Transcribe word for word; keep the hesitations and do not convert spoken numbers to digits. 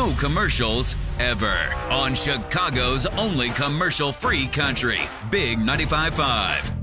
no commercials ever on Chicago's only commercial-free country, Big ninety-five point five.